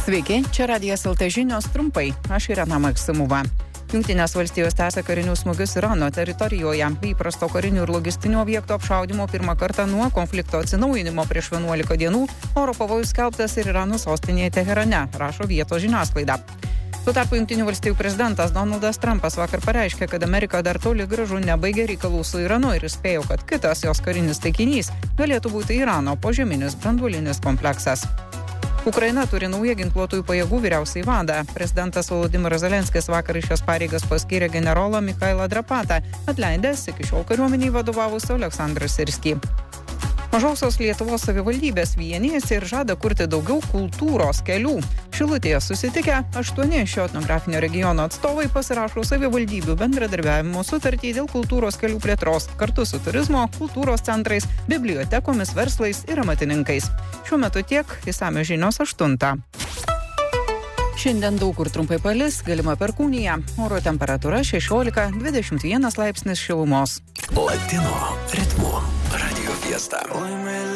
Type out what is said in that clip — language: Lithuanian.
Sveiki, čia Radijas LT žinios trumpai. Aš Irena Maksimova. Jungtinės valstijos tęsia karinius smūgius Irano teritorijoje. Įprasto karinių ir logistinių objektų apšaudimo pirmą kartą nuo konflikto atsinaujinimo prieš 11 dienų oro pavojus skelbtas ir Irano sostinėje Teherane, rašo vietos žiniasklaida. Tuo tarpu Jungtinių valstijų prezidentas Donaldas Trumpas vakar pareiškė, kad Amerika dar toli gražu nebaigė reikalų su Iranu ir įspėjo, kad kitas jos karinis taikinys galėtų būti Irano požeminis branduolinis kompleksas. Ukraina turi naują ginkluotųjų pajėgų vyriausiąjį vadą. Prezidentas Volodymyras Zelenskis vakar į šias pareigas paskyrė generolą Mikhailą Drapatą, atleidęs iki šiol kariuomeniai vadovavusį Aleksandrą Sirskį. Mažosios Lietuvos savivaldybės vienijasi ir žada kurti daugiau kultūros kelių. Šilutėje susitikę 8 šio etnografinio regiono atstovai pasirašo savivaldybių bendradarbiavimo sutartį dėl kultūros kelių plėtros kartu su turizmo, kultūros centrais, bibliotekomis, verslais ir amatininkais. Šiuo metu tiek, išsamios žinios 8. Šiandien daug kur trumpai palis, galima perkūnija. Oro temperatūra 16-21 laipsnis šilumos. Latino ritmu Radio Fiesta.